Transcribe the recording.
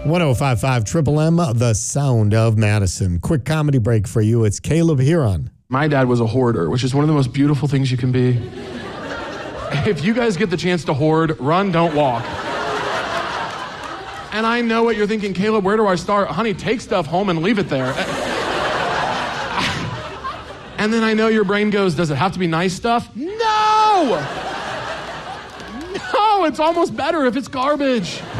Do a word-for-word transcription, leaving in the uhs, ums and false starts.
one oh five point five Triple M, the sound of Madison. Quick comedy break for you. It's Caleb Huron. My dad was a hoarder, which is one of the most beautiful things you can be. If you guys get the chance to hoard, run, don't walk. And I know what you're thinking, Caleb, where do I start? Honey, take stuff home and leave it there. And then I know your brain goes, does it have to be nice stuff? No! No, it's almost better if it's garbage.